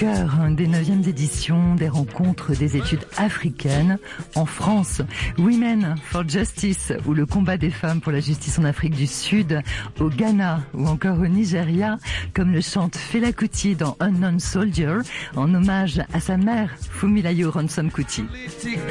cœur des 9e éditions des rencontres des études africaines en France. Women for Justice, ou le combat des femmes pour la justice en Afrique du Sud, au Ghana ou encore au Nigeria, comme le chante Fela Kuti dans Unknown Soldier, en hommage à sa mère, Fumilayo Ransome Kuti.